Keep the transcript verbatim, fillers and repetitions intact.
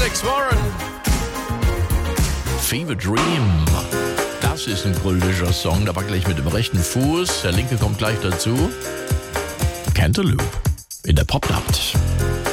Alex Warren. Fever Dream. Das ist ein brüllischer Song, aber gleich mit dem rechten Fuß. Der linke kommt gleich dazu. Cantaloupe in der Popnacht.